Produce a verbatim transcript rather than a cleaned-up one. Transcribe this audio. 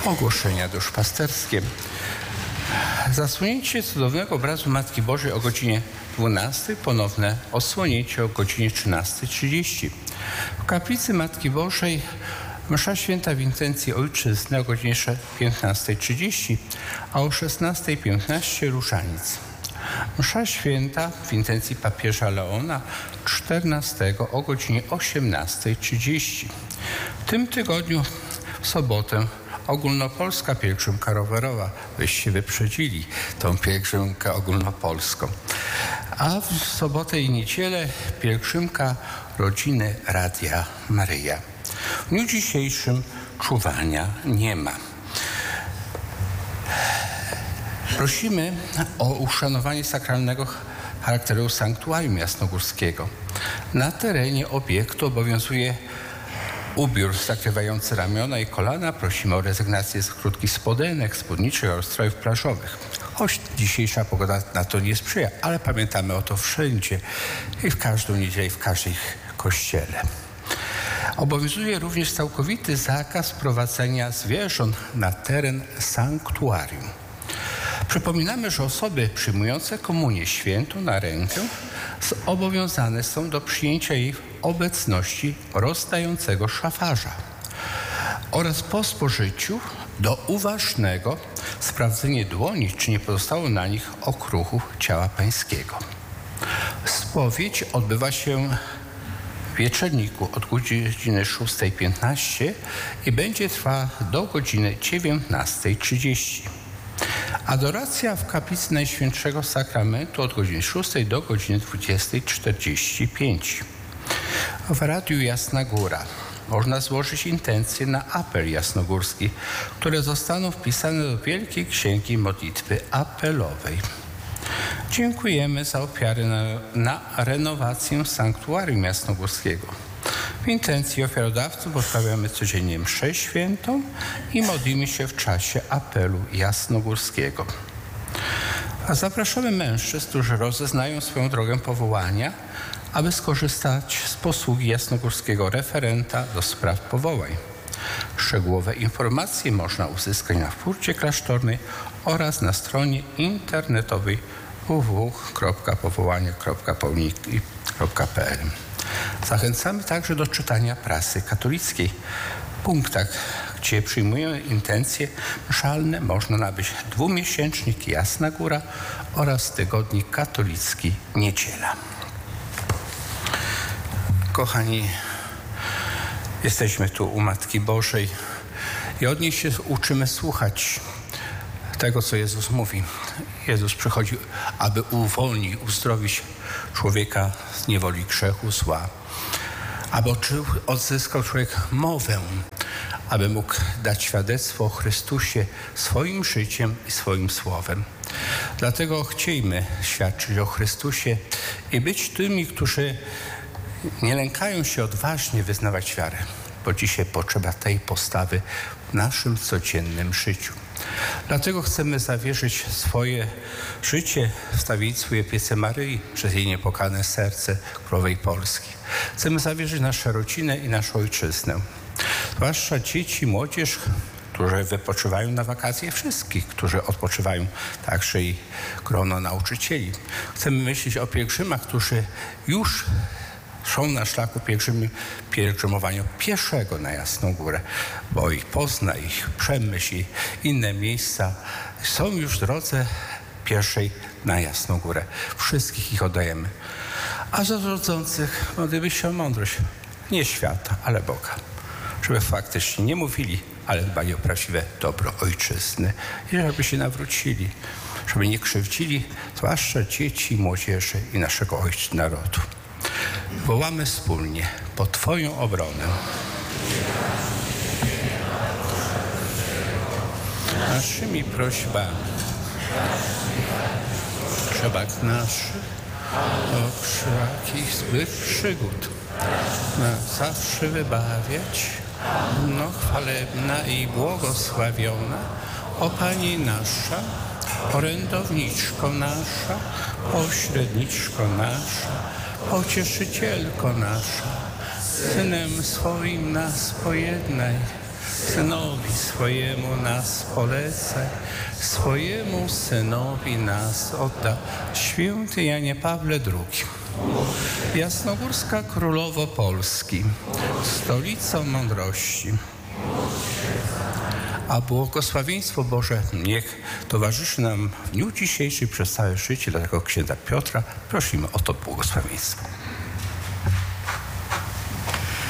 Ogłoszenia duszpasterskie. Zasłonięcie cudownego obrazu Matki Bożej o godzinie dwunastej, ponowne odsłonięcie o godzinie trzynastej trzydzieści. W kaplicy Matki Bożej msza święta w intencji ojczyzny o godzinie piętnastej trzydzieści, a o szesnastej piętnaście różaniec. Msza święta w intencji papieża Leona czternastego o godzinie osiemnastej trzydzieści. W tym tygodniu w sobotę ogólnopolska pielgrzymka rowerowa. Wyście wyprzedzili tą pielgrzymkę ogólnopolską. A w sobotę i niedzielę pielgrzymka rodziny Radia Maryja. W dniu dzisiejszym czuwania nie ma. Prosimy o uszanowanie sakralnego charakteru sanktuarium jasnogórskiego. Na terenie obiektu obowiązuje ubiór zakrywający ramiona i kolana. Prosimy o rezygnację z krótkich spodenek, spódniczych oraz strojów plażowych. Choć dzisiejsza pogoda na to nie sprzyja, ale pamiętamy o to wszędzie i w każdą niedzielę, i w każdym kościele. Obowiązuje również całkowity zakaz prowadzenia zwierząt na teren sanktuarium. Przypominamy, że osoby przyjmujące komunię świętą na rękę zobowiązane są do przyjęcia jej w obecności rozdającego szafarza oraz po spożyciu do uważnego sprawdzenia dłoni, czy nie pozostało na nich okruchów ciała pańskiego. Spowiedź odbywa się w Wieczerniku od godziny szóstej piętnaście i będzie trwała do godziny dziewiętnastej trzydzieści. Adoracja w kaplicy Najświętszego Sakramentu od godziny szóstej do godziny dwudziestej czterdzieści pięć. W Radiu Jasna Góra można złożyć intencje na apel jasnogórski, które zostaną wpisane do Wielkiej Księgi Modlitwy Apelowej. Dziękujemy za ofiary na, na renowację sanktuarium jasnogórskiego. W intencji ofiarodawców odprawiamy codziennie mszę świętą i modlimy się w czasie apelu jasnogórskiego. A zapraszamy mężczyzn, którzy rozeznają swoją drogę powołania, aby skorzystać z posługi jasnogórskiego referenta do spraw powołań. Szczegółowe informacje można uzyskać na furcie klasztornej oraz na stronie internetowej w w w kropka powołania kropka pełniki kropka p l. Zachęcamy także do czytania prasy katolickiej. W punktach, gdzie przyjmujemy intencje mszalne, można nabyć dwumiesięcznik Jasna Góra oraz tygodnik katolicki Niedziela. Kochani, jesteśmy tu u Matki Bożej i od niej się uczymy słuchać tego, co Jezus mówi. Jezus przychodzi, aby uwolnić, uzdrowić człowieka z niewoli grzechu, zła. Aby odzyskał człowiek mowę, aby mógł dać świadectwo o Chrystusie swoim życiem i swoim słowem. Dlatego chciejmy świadczyć o Chrystusie i być tymi, którzy nie lękają się odważnie wyznawać wiarę, bo dzisiaj potrzeba tej postawy w naszym codziennym życiu. Dlatego chcemy zawierzyć swoje życie wstawiennictwu i opiece Maryi przez jej niepokane serce królowej Polski. Chcemy zawierzyć nasze rodziny i naszą ojczyznę. Zwłaszcza dzieci, młodzież, którzy wypoczywają na wakacje, wszystkich, którzy odpoczywają, także i grono nauczycieli. Chcemy myśleć o pielgrzymach, którzy już są na szlaku pielgrzymy, pielgrzymowania pieszego na Jasną Górę, bo ich Pozna, ich Przemyśl i inne miejsca są już w drodze pieszej na Jasną Górę. Wszystkich ich oddajemy. A za rodzących modlimy się o mądrość, nie świata, ale Boga. Żeby faktycznie nie mówili, ale dbali o prawdziwe dobro ojczyzny i żeby się nawrócili, żeby nie krzywdzili, zwłaszcza dzieci, młodzieży i naszego ojczyzny narodu. Wołamy wspólnie po Twoją obronę. Naszymi prośbami przebacz naszych o wszelkich złych przygód nas zawsze wybawiać, no chwalebna i błogosławiona, o Pani nasza, orędowniczko nasza, pośredniczko nasza, Pocieszycielko nasza, Synem swoim nas pojednaj, Synowi swojemu nas polecaj, swojemu Synowi nas odda. Święty Janie Pawle drugi. Jasnogórska Królowo Polski, stolico mądrości. A błogosławieństwo Boże niech towarzyszy nam w dniu dzisiejszym przez całe życie. Dlatego księdza Piotra prosimy o to błogosławieństwo.